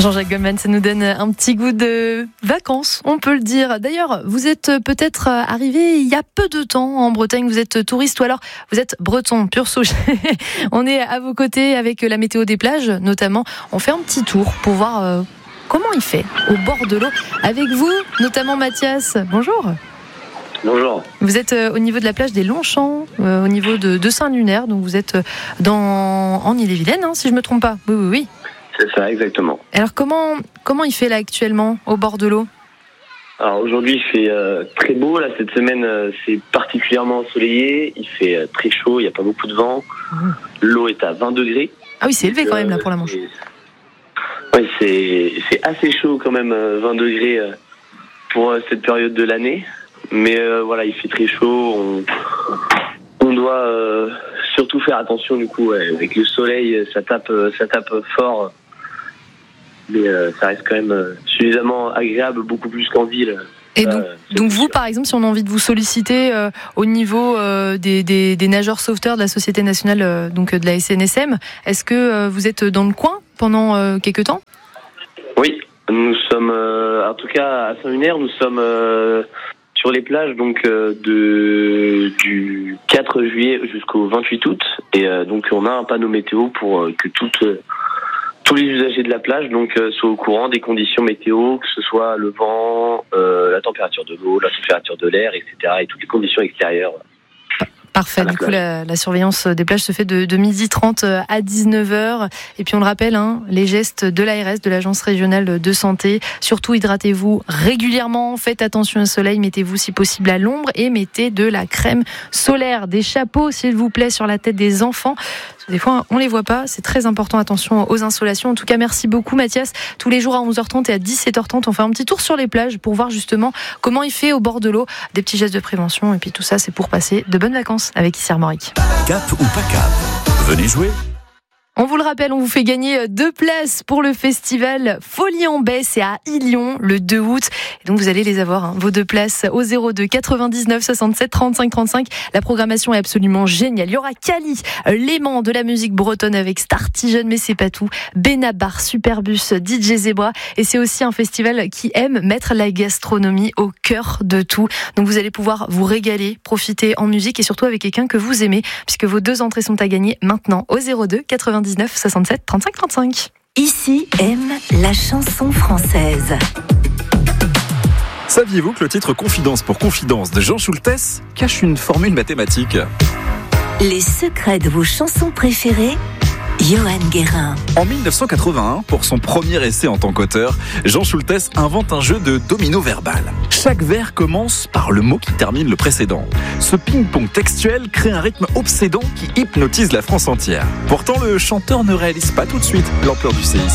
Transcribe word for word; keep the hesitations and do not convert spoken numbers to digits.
Jean-Jacques Goldman, ça nous donne un petit goût de vacances, on peut le dire. D'ailleurs, vous êtes peut-être arrivé il y a peu de temps en Bretagne, vous êtes touriste ou alors vous êtes breton, pur souche. On est à vos côtés avec la météo des plages, notamment. On fait un petit tour pour voir euh, comment il fait au bord de l'eau. Avec vous, notamment Mathias. Bonjour. Bonjour. Vous êtes euh, au niveau de la plage des Longchamps, euh, au niveau de, de Saint-Lunaire, donc vous êtes dans, en Ille-et-Vilaine, hein, si je ne me trompe pas. Oui, oui, oui. C'est ça, exactement. Alors comment, comment il fait là actuellement au bord de l'eau ? Alors aujourd'hui il fait euh, très beau, là cette semaine euh, c'est particulièrement ensoleillé, il fait euh, très chaud, il n'y a pas beaucoup de vent, mmh. L'eau est à vingt degrés. Ah oui, c'est élevé quand même là pour la Manche. Oui, c'est, c'est assez chaud quand même, euh, vingt degrés euh, pour euh, cette période de l'année, mais euh, voilà, il fait très chaud, on, on doit euh, surtout faire attention du coup, ouais, avec le soleil ça tape, ça tape fort. Mais euh, ça reste quand même euh, suffisamment agréable, beaucoup plus qu'en ville. Et donc, euh, donc vous, par exemple, si on a envie de vous solliciter euh, au niveau euh, des, des, des nageurs sauveteurs de la Société nationale euh, donc de la S N S M, est-ce que euh, vous êtes dans le coin pendant euh, quelques temps ? Oui, nous sommes, euh, en tout cas à Saint-Lunaire, nous sommes euh, sur les plages donc euh, de du quatre juillet jusqu'au vingt-huit août, et euh, donc on a un panneau météo pour euh, que toutes euh, tous les usagers de la plage donc euh, soient au courant des conditions météo, que ce soit le vent, euh, la température de l'eau, la température de l'air, et cetera, et toutes les conditions extérieures. Parfait, du coup la, la surveillance des plages se fait de, de midi trente à dix-neuf heures. Et puis on le rappelle, hein, les gestes de l'A R S, de l'Agence régionale de santé. Surtout hydratez-vous régulièrement, faites attention au soleil, mettez-vous si possible à l'ombre et mettez de la crème solaire. Des chapeaux s'il vous plaît sur la tête des enfants. Des fois on les voit pas, c'est très important, attention aux insolations. En tout cas merci beaucoup Mathias. Tous les jours à onze heures trente et à dix-sept heures trente on fait un petit tour sur les plages pour voir justement comment il fait au bord de l'eau. Des petits gestes de prévention et puis tout ça c'est pour passer de bonnes vacances avec Isser Moric. Cap ou pas cap, venez jouer. On vous le rappelle, on vous fait gagner deux places pour le festival Folie en Baie, c'est à Illion le deux août. Et donc vous allez les avoir, hein, vos deux places au zéro deux quatre-vingt-dix-neuf soixante-sept trente-cinq trente-cinq. La programmation est absolument géniale. Il y aura Cali, l'aimant de la musique bretonne avec Startigen, mais c'est pas tout. Benabar, Superbus, D J Zebra. Et c'est aussi un festival qui aime mettre la gastronomie au cœur de tout. Donc vous allez pouvoir vous régaler, profiter en musique et surtout avec quelqu'un que vous aimez, puisque vos deux entrées sont à gagner maintenant au zéro deux quatre-vingt-dix-neuf soixante-sept trente-cinq trente-cinq. Ici aime la chanson française. Saviez-vous que le titre Confidence pour Confidence de Jean Schultes cache une formule mathématique ? Les secrets de vos chansons préférées, Johan Guérin. En dix-neuf cent quatre-vingt-un, pour son premier essai en tant qu'auteur, Jean Schultes invente un jeu de domino verbal. Chaque vers commence par le mot qui termine le précédent. Ce ping-pong textuel crée un rythme obsédant qui hypnotise la France entière. Pourtant, le chanteur ne réalise pas tout de suite l'ampleur du séisme.